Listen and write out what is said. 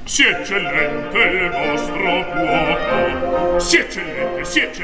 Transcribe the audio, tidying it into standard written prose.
Sia eccellente il vostro cuoco, sia eccellente, sia eccellente.